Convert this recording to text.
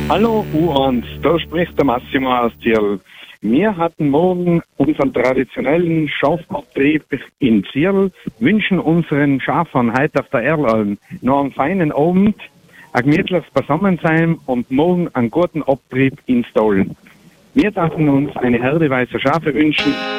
Hallo U1, da spricht der Massimo aus Zierl. Wir hatten morgen unseren traditionellen Schafabtrieb in Zierl, wünschen unseren Schafern heute auf der Erlalm noch einen feinen Abend, ein gemütliches Beisammensein und morgen einen guten Abtrieb in Stall. Wir dürfen uns eine Herde weißer Schafe wünschen.